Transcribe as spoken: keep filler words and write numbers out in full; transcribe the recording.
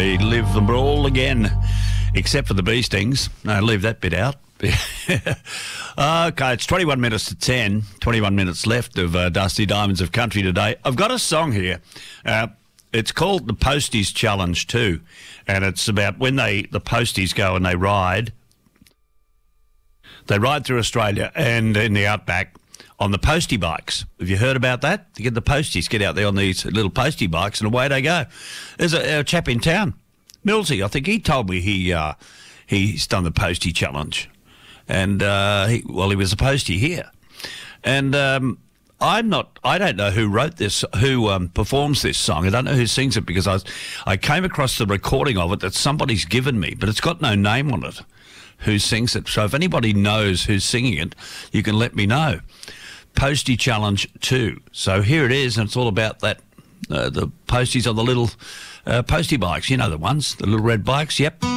I live them all again, except for the bee stings. No, leave that bit out. Okay, it's twenty-one minutes to ten, twenty-one minutes left of uh, Dusty Diamonds of Country today. I've got a song here. Uh, it's called the Posties Challenge too, and it's about when they the posties go and they ride. They ride through Australia and in the outback on the postie bikes. Have you heard about that? You get the posties, get out there on these little postie bikes and away they go. There's a, a chap in town, Millsy, I think he told me he uh, he's done the Postie Challenge. And, uh, he, well, he was a postie here. And um, I'm not, I don't know who wrote this, who um, performs this song. I don't know who sings it because I, was, I came across the recording of it that somebody's given me, but it's got no name on it who sings it. So if anybody knows who's singing it, you can let me know. Postie Challenge two. So here it is, and it's all about that, uh, the posties on the little uh, postie bikes. You know the ones, the little red bikes, yep.